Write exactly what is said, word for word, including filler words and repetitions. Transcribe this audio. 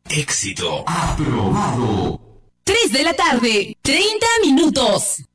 Éxito. Aprobado. tres de la tarde, treinta minutos.